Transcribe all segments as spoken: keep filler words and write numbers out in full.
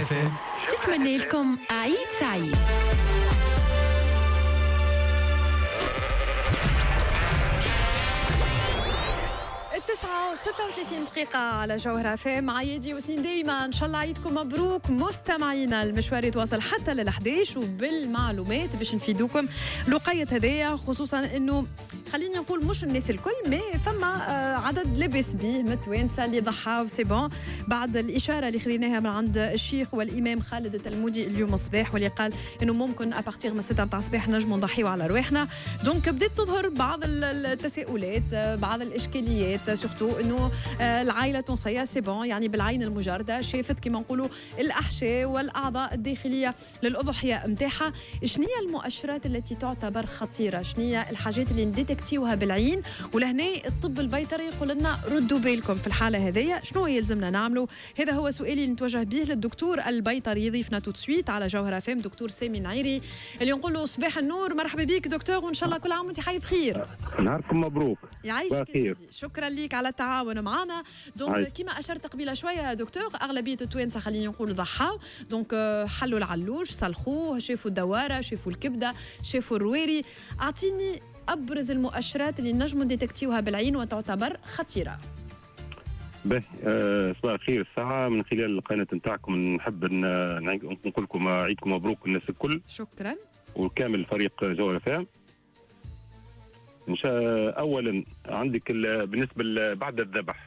اف ام تتمنى لكم عيد سعيد. التسعة وستة وثلاثين دقيقة على جوهرة فام. عيدي وسنين دايما، إن شاء الله عيدكم مبروك مستمعينا. المشوار يتواصل حتى للحديش وبالمعلومات باش نفيدوكم لقية هدايا، خصوصا إنه خليني نقول مش الناس الكل، ما فما عدد لبس به متوانسة اللي ضحاو سي بون بعد الإشارة اللي خذيناها من عند الشيخ والإمام خالد التلمودي اليوم الصباح، واللي قال إنه ممكن أبارتيغ من ستة نتاع الصباح نجموا نضحيو على رواحنا. دونك بدات تظهر بعض التساؤلات، بعض الإشكاليات، سورتو إنه العائلة التونسية سي بون يعني بالعين المجردة شافت كما نقولوا الأحشاء والأعضاء الداخلية للأضحية متاعها. شنو هي المؤشرات التي تعتبر خطيرة؟ شنو هي الحاجات اللي نديتكتيوها بالعين؟ ولهنا الطب البيطري يقول لنا ردوا بالكم في الحالة هذية، شنو يلزمنا نعملوا؟ هذا هو سؤالي اللي نتوجه به للدكتور البيطري. يضيفنا تو سويت على جوهرة فام دكتور سامي نعيري اللي نقول له صباح النور، مرحبا بك دكتور، وإن شاء الله كل عام وانت حي بخير. نهاركم مبروك. يعيشك يا سيدي، شكرا لك على التعاون معنا. دونك كما اشرت قبيله شويه دكتور، اغلبيه التوانسه خلينا نقول ضحاو، دونك حلوا العلوش، صلخوه، شافوا الدواره، شافوا الكبده، شافوا الرويري. اعطيني ابرز المؤشرات اللي نجموا نديتكتيوها بالعين وتعتبر خطيره. به آه، صباح الخير. الساعه من خلال القناه نتاعكم نحب نقول لكم عيدكم مبروك الناس الكل. شكرا. وكامل فريق جوهرة فام. إن شاء أولا عندك بالنسبة بعد الذبح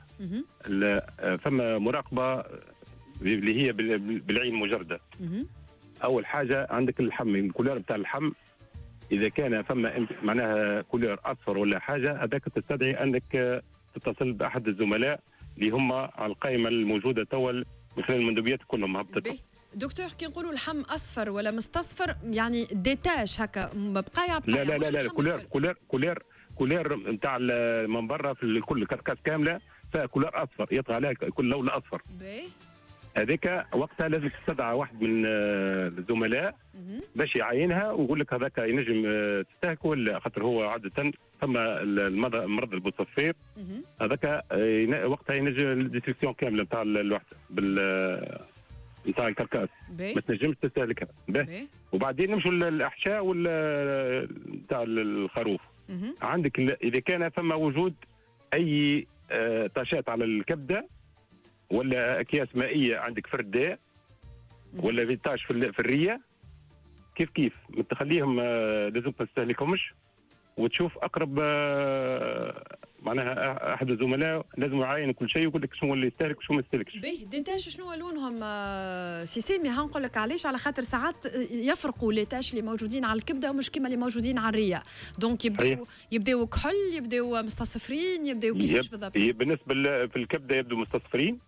فما مراقبة اللي هي بالعين مجردة. أول حاجة عندك اللحم، الكولار بتاع اللحم إذا كان فما معناها كولار أصفر ولا حاجة، هذاك تستدعي أنك تتصل بأحد الزملاء اللي هم على القائمة الموجودة توا من خلال المندوبيات كلهم هبطتهم. دكتور كي نقولوا اللحم اصفر ولا مستصفر يعني ديتاش هكا بقايا لا لا لا لا كولير كولير كولير كولير نتاع من برا في الكل كركاس كامله فيها كولير اصفر يطغى عليها كل لون اصفر. هذيك وقتها لازم تستدعى واحد من الزملاء باش يعينها ويقول لك هذاك ينجم تستهلكه ولا، خاطر هو عاده فما المرض البوصفير هذاك وقتها ينجم الديسكسيون كامله نتاع الوحده بال نتاع الكركاس ما تنجمش تستهلكها. وبعدين نمشوا للاحشاء ولا نتاع الخروف. عندك اذا كان ثم وجود اي آه طاشات على الكبده ولا اكياس مائيه عندك في الرداء ولا فيتاش في, في الريه، كيف كيف ما تخليهم آه لازم ما تستهلكهمش وتشوف اقرب آه معناها احد الزملاء لازم يعاين كل شيء ويقول لك شنو اللي يستهلك وشنو ما يستهلكش. باهي ديتاش شنو لونهم آه سي سامي؟ هنقول لك علاش، على خاطر ساعات يفرقوا لي تاش اللي موجودين على الكبده ومش كيما اللي موجودين على الريه. دونك يبداو يبداو كحل، يبداو مستصفرين، يبداو كيفاش بالضبط؟ بالنسبه في الكبده يبدو مستصفرين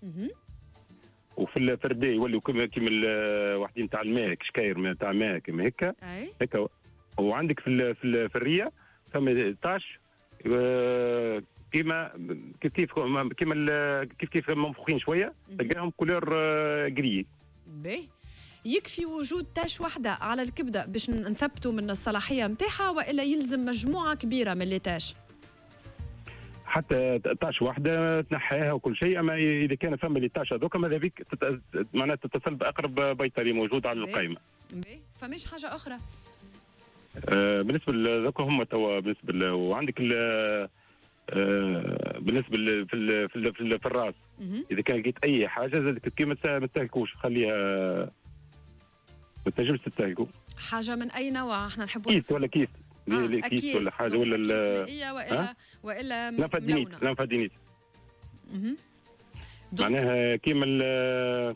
وفي الفرداء يولوا كيما كيما واحدين تاع الماء كشكاير تاع ماء كيما هكا هكا. وعندك في في الريه فما طاش كيما كيف كيف كيما كيف كيف منفوخين شويه تلقاهم كولور جري. باهي يكفي وجود تاش واحده على الكبده باش نثبتوا من الصلاحيه نتاعها ولا يلزم مجموعه كبيره من لي تاش؟ حتى تاش واحده تنحيها وكل شيء، اما اذا كان فما لي تاش هذوك ماذا بك معناها تتصل باقرب بيطري موجود على القائمه. باهي فماش حاجه اخرى؟ آه بالنسبه لذوك هم توا بالنسبه ل... وعندك ال... آه بالنسبه ل... في ال... في, ال... في, ال... في الراس اذا كان لقيت اي حاجه زادك كيما ما تستهلكوش خليها ما تنجمش تستهلكوا. حاجه من اي نوع؟ احنا نحبوا كيس ولا كيس آه كيس ولا حاجه ولا كيس والا والا لانفادينيت لانفادينيت معناها كيما ال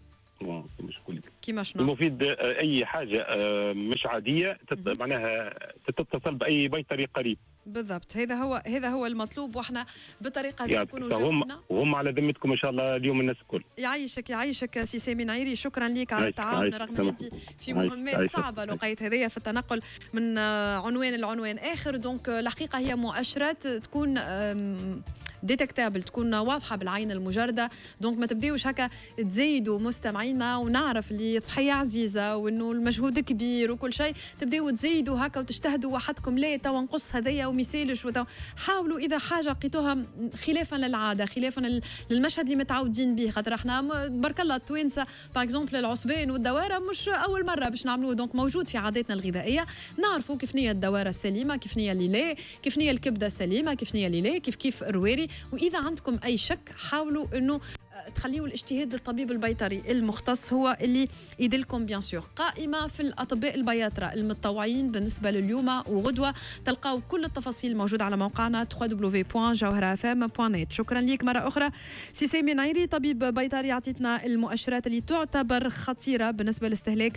كيما شنو؟ المفيد اي حاجه مش عاديه معناها تتصل باي بيطري قريب. بالضبط، هذا هو هذا هو المطلوب، واحنا بالطريقه هذه نكونوا جاوبنا وهم على ذمتكم ان شاء الله اليوم الناس الكل. يعيشك يعيشك سي سامي نعيري، شكرا لك على التعاون رغم انت في مهمات صعبه لقيت هذيا في التنقل من عنوان لعنوان اخر. دونك الحقيقه هي مؤشرات تكون ديتكتابل، تكون واضحه بالعين المجرده. دونك ما تبديوش هكا تزيدوا مستمعينا، ونعرف اللي ضحيه عزيزه وانه المجهود كبير وكل شيء، تبداو تزيدوا هكا وتجتهدوا وحدكم. لا توا نقص هذيا وميسالش وتو. حاولوا اذا حاجه لقيتوها خلافا للعاده، خلافا للمشهد اللي متعودين به، خاطر احنا بارك الله التوانسه باغ اكزومبل العصبان والدواره مش اول مره باش نعملوه، دونك موجود في عاداتنا الغذائيه. نعرفوا كيف نية الدواره السليمه، كيف نية اللي لا، كيف نية الكبده السليمه، كيف نية اللي لا، كيف كيف الرواري. واذا عندكم اي شك حاولوا انه تخليوا الاجتهاد للطبيب البيطري المختص هو اللي يدلكم. بيان سور قائمه في الاطباء البياطره المتطوعين بالنسبه لليوم وغدوه، تلقاو كل التفاصيل موجوده على موقعنا دبليو دبليو دبليو دوت جوهره اف ام دوت نت. شكرا لك مره اخرى سي سامي نايري، طبيب بيطري، عطيتنا المؤشرات اللي تعتبر خطيره بالنسبه لاستهلاك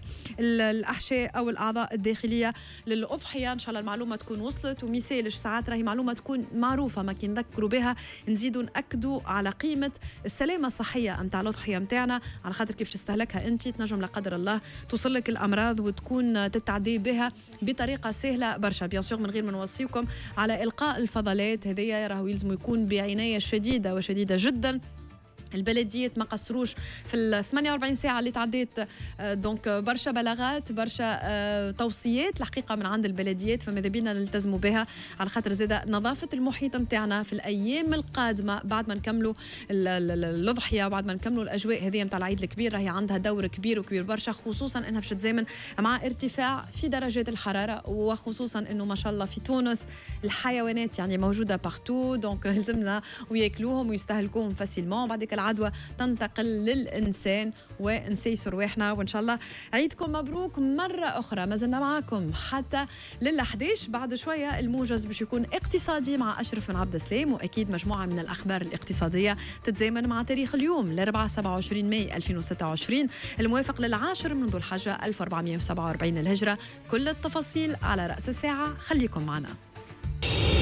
الاحشاء او الاعضاء الداخليه للاضحيه. ان شاء الله المعلومه تكون وصلت، ومثالش ساعات راهي معلومه تكون معروفه ما كي نذكروا بها نزيدوا ناكدوا على قيمه السلامه الصحيه نتاع الاضحيه نتاعنا، على خاطر كيف تستهلكها انت تنجم لا قدر الله توصل لك الامراض وتكون تتعدي بها بطريقه سهله برشا. بيان سور من غير ما نوصيكم على القاء الفضلات هذيا راهو يلزم يكون بعنايه شديده وشديده جدا. البلديات ما قصروش في ال ثمانية وأربعين ساعه اللي تعديت، دونك برشا بلاغات برشا توصيات الحقيقه من عند البلديات، فماذا بينا نلتزموا بها على خاطر زاده نظافه المحيط نتاعنا في الايام القادمه بعد ما نكملوا الاضحيه، بعد ما نكملوا الاجواء هذه نتاع العيد الكبير، راهي عندها دور كبير وكبير برشا، خصوصا انها باش تزامن مع ارتفاع في درجات الحراره، وخصوصا انه ما شاء الله في تونس الحيوانات يعني موجوده بارتو، دونك لازمنا وياكلوهم ويستهلكوهم فاسيلمون. بعد العدوى تنتقل للإنسان ونسيس رواحنا. وإن شاء الله عيدكم مبروك مرة أخرى. ما زلنا معكم حتى للأحداش. بعد شوية الموجز باش يكون اقتصادي مع أشرف من عبد السلام، وأكيد مجموعة من الأخبار الاقتصادية تتزامن مع تاريخ اليوم الأربعاء سبعة وعشرين ماي ألفين وستة وعشرين الموافق للعاشر من ذو الحجة ألف وأربعمائة وسبعة وأربعين الهجرة. كل التفاصيل على رأس الساعة، خليكم معنا.